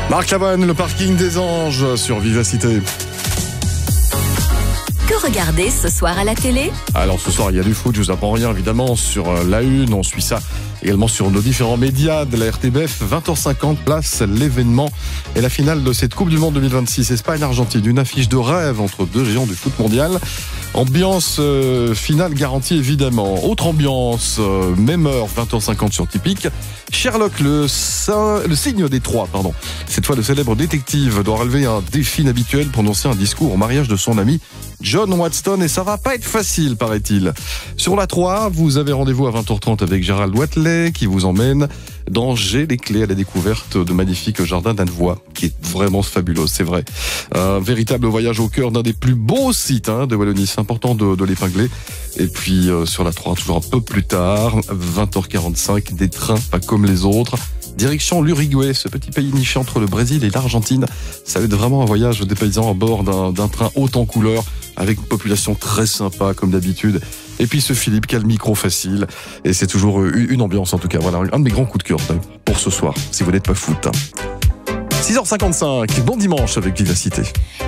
Marc Lavoine, le parking des Anges sur Vivacité. Que regarder ce soir à la télé? Alors ce soir, il y a du foot, je vous apprends rien évidemment sur la Une, on suit ça également sur nos différents médias de la RTBF. 20h50, place l'événement et la finale de cette Coupe du Monde 2026 Espagne-Argentine. Une affiche de rêve entre deux géants du foot mondial. Ambiance finale garantie évidemment. Autre ambiance, même heure, 20h50 sur Typique. Sherlock, le signe des trois, pardon. Cette fois, le célèbre détective doit relever un défi inhabituel, prononcer un discours au mariage de son ami John Watson, et ça va pas être facile, paraît-il. Sur la 3, vous avez rendez-vous à 20h30 avec Gérald Watley qui vous emmène dans J'ai les clés à la découverte de magnifiques jardins d'Annevoie, qui est vraiment fabuleux, c'est vrai. Un véritable voyage au cœur d'un des plus beaux sites de Wallonie, c'est important de l'épingler. Et puis sur la 3, toujours un peu plus tard, 20h45, des trains pas comme les autres. Direction l'Uruguay, ce petit pays niché entre le Brésil et l'Argentine. Ça va être vraiment un voyage des paysans à bord d'un train haut en couleur, avec une population très sympa comme d'habitude. Et puis ce Philippe qui a le micro facile. Et c'est toujours une ambiance en tout cas. Voilà, un de mes grands coups de cœur pour ce soir, si vous n'êtes pas foot. 6h55, bon dimanche avec Vivacité.